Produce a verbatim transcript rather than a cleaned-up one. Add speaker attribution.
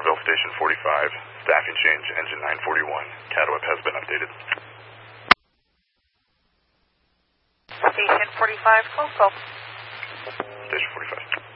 Speaker 1: Somerville Station forty-five. Staffing change, engine nine forty-one. Catalyst has been updated.
Speaker 2: Station forty-five, call, call.
Speaker 1: Station forty-five.